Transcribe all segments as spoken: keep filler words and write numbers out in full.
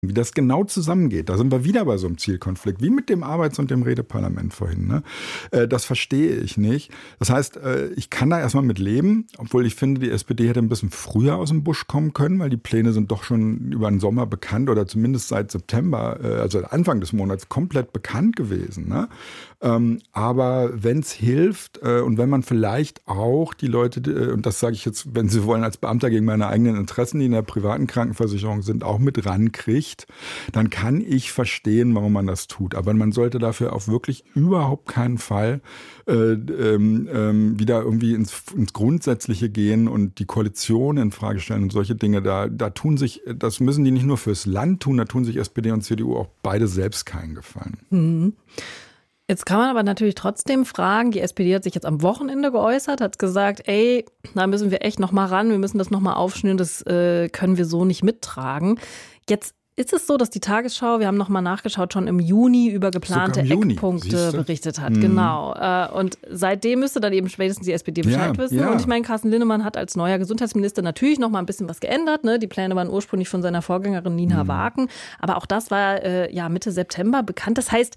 Wie das genau zusammengeht, da sind wir wieder bei so einem Zielkonflikt, wie mit dem Arbeits- und dem Redeparlament vorhin. Ne? Äh, das verstehe ich nicht. Das heißt, äh, ich kann da erstmal mit leben, obwohl ich finde, die S P D hätte ein bisschen früher aus dem Busch kommen können, weil die Pläne sind doch schon über den Sommer bekannt oder zumindest seit September, äh, also Anfang des Monats, komplett bekannt gewesen. Ne? Ähm, aber wenn es hilft äh, und wenn man vielleicht auch die Leute, äh, und das sage ich jetzt, wenn Sie wollen, als Beamter gegen meine eigenen Interessen, die in der privaten Krankenversicherung sind, auch mit rankriegt, dann kann ich verstehen, warum man das tut. Aber man sollte dafür auf wirklich überhaupt keinen Fall äh, ähm, ähm, wieder irgendwie ins, ins Grundsätzliche gehen und die Koalition in Frage stellen und solche Dinge. Da, da tun sich, das müssen die nicht nur fürs Land tun, da tun sich S P D und C D U auch beide selbst keinen Gefallen. Mhm. Jetzt kann man aber natürlich trotzdem fragen, die S P D hat sich jetzt am Wochenende geäußert, hat gesagt, ey, da müssen wir echt noch mal ran, wir müssen das noch mal aufschnüren, das äh, können wir so nicht mittragen. Jetzt ist es so, dass die Tagesschau, wir haben noch mal nachgeschaut, schon im Juni über geplante Juni, Eckpunkte berichtet hat. Mhm. Genau. Und seitdem müsste dann eben spätestens die S P D Bescheid ja, wissen. Ja. Und ich meine, Carsten Linnemann hat als neuer Gesundheitsminister natürlich noch mal ein bisschen was geändert. Ne? Die Pläne waren ursprünglich von seiner Vorgängerin Nina mhm. Waken. Aber auch das war äh, ja Mitte September bekannt. Das heißt,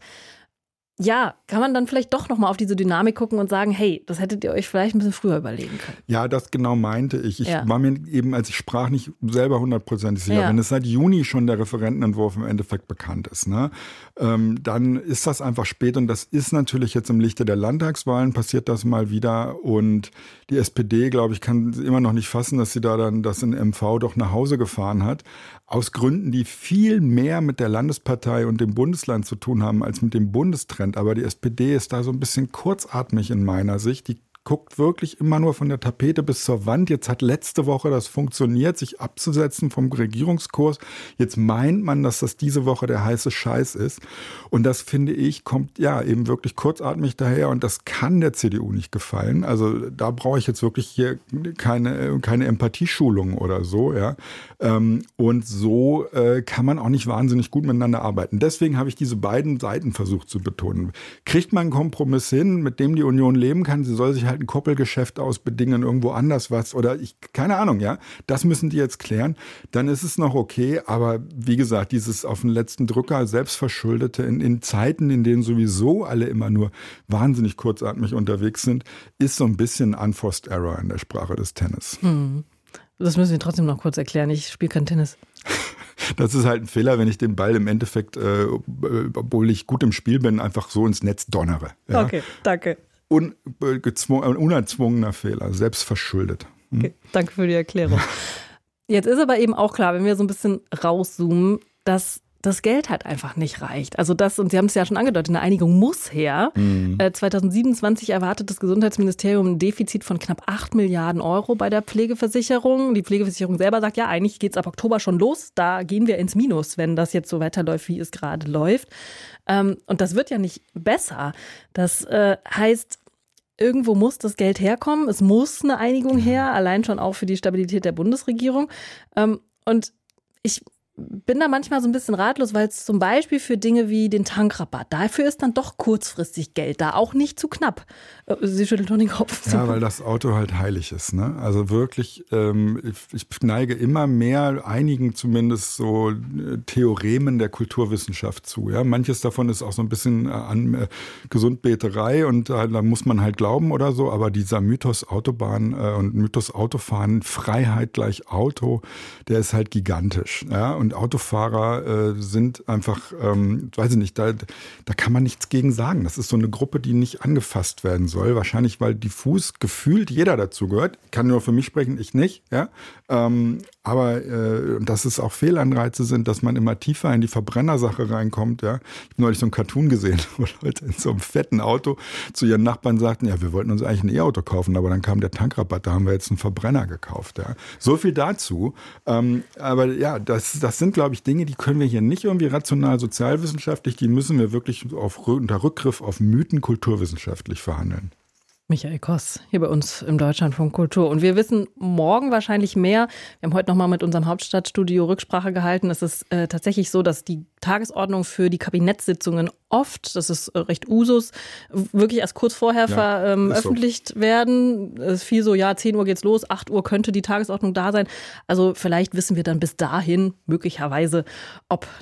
ja, kann man dann vielleicht doch nochmal auf diese Dynamik gucken und sagen, hey, das hättet ihr euch vielleicht ein bisschen früher überlegen können. Ja, das genau meinte ich. Ich ja. war mir eben, als ich sprach, nicht selber hundertprozentig sicher. Ja. Wenn es seit Juni schon der Referentenentwurf im Endeffekt bekannt ist, ne, ähm, dann ist das einfach spät. Und das ist natürlich jetzt im Lichte der Landtagswahlen passiert das mal wieder. Und die S P D, glaube ich, kann immer noch nicht fassen, dass sie da dann das in M V doch nach Hause gefahren hat. Aus Gründen, die viel mehr mit der Landespartei und dem Bundesland zu tun haben als mit dem Bundestrend. Aber die S P D ist da so ein bisschen kurzatmig in meiner Sicht. Die guckt wirklich immer nur von der Tapete bis zur Wand. Jetzt hat letzte Woche das funktioniert, sich abzusetzen vom Regierungskurs. Jetzt meint man, dass das diese Woche der heiße Scheiß ist. Und das, finde ich, kommt ja eben wirklich kurzatmig daher. Und das kann der C D U nicht gefallen. Also da brauche ich jetzt wirklich hier keine, keine Empathieschulung oder so. Ja. Und so kann man auch nicht wahnsinnig gut miteinander arbeiten. Deswegen habe ich diese beiden Seiten versucht zu betonen. Kriegt man einen Kompromiss hin, mit dem die Union leben kann? Sie soll sich halt ein Koppelgeschäft ausbedingen, irgendwo anders was oder ich, keine Ahnung, ja. Das müssen die jetzt klären. Dann ist es noch okay, aber wie gesagt, dieses auf den letzten Drücker selbstverschuldete in, in Zeiten, in denen sowieso alle immer nur wahnsinnig kurzatmig unterwegs sind, ist so ein bisschen Unforced Error in der Sprache des Tennis. Hm. Das müssen Sie trotzdem noch kurz erklären. Ich spiele kein Tennis. Das ist halt ein Fehler, wenn ich den Ball im Endeffekt, äh, obwohl ich gut im Spiel bin, einfach so ins Netz donnere. Ja? Okay, danke. Un, gezwungen, unerzwungener Fehler, selbstverschuldet. Hm? Okay, danke für die Erklärung. Jetzt ist aber eben auch klar, wenn wir so ein bisschen rauszoomen, dass das Geld halt einfach nicht reicht. Also das, und Sie haben es ja schon angedeutet, eine Einigung muss her. Mhm. Äh, zwanzig siebenundzwanzig erwartet das Gesundheitsministerium ein Defizit von knapp acht Milliarden Euro bei der Pflegeversicherung. Die Pflegeversicherung selber sagt, ja, eigentlich geht es ab Oktober schon los. Da gehen wir ins Minus, wenn das jetzt so weiterläuft, wie es gerade läuft. Ähm, und das wird ja nicht besser. Das äh, heißt, irgendwo muss das Geld herkommen. Es muss eine Einigung her, allein schon auch für die Stabilität der Bundesregierung. Ähm, und ich bin da manchmal so ein bisschen ratlos, weil es zum Beispiel für Dinge wie den Tankrabatt, dafür ist dann doch kurzfristig Geld da, auch nicht zu knapp. Sie schüttelt doch den Kopf. Ja, weil das Auto halt heilig ist. Ne? Also wirklich, ähm, ich, ich neige immer mehr einigen zumindest so Theoremen der Kulturwissenschaft zu. Ja? Manches davon ist auch so ein bisschen an äh, Gesundbeterei und äh, da muss man halt glauben oder so, aber dieser Mythos Autobahn äh, und Mythos Autofahren, Freiheit gleich Auto, der ist halt gigantisch. Ja? Und Autofahrer äh, sind einfach, ähm, weiß ich nicht, da, da kann man nichts gegen sagen. Das ist so eine Gruppe, die nicht angefasst werden soll. Wahrscheinlich, weil diffus gefühlt jeder dazu gehört. Kann nur für mich sprechen, ich nicht. Ja? Ähm, aber äh, dass es auch Fehlanreize sind, dass man immer tiefer in die Verbrennersache reinkommt. Ja? Ich habe neulich so einen Cartoon gesehen, wo Leute in so einem fetten Auto zu ihren Nachbarn sagten, ja, wir wollten uns eigentlich ein E-Auto kaufen, aber dann kam der Tankrabatt, da haben wir jetzt einen Verbrenner gekauft. Ja? So viel dazu. Ähm, aber ja, das, das sind, glaube ich, Dinge, die können wir hier nicht irgendwie rational sozialwissenschaftlich, die müssen wir wirklich auf, unter Rückgriff auf Mythen kulturwissenschaftlich verhandeln. Michael Koss, hier bei uns im Deutschlandfunk Kultur. Und wir wissen morgen wahrscheinlich mehr. Wir haben heute nochmal mit unserem Hauptstadtstudio Rücksprache gehalten. Es ist äh, tatsächlich so, dass die Tagesordnung für die Kabinettssitzungen oft, das ist recht Usus, wirklich erst kurz vorher ja, veröffentlicht so. werden. Es ist viel so, ja, zehn Uhr geht's los, acht Uhr könnte die Tagesordnung da sein. Also vielleicht wissen wir dann bis dahin möglicherweise, ob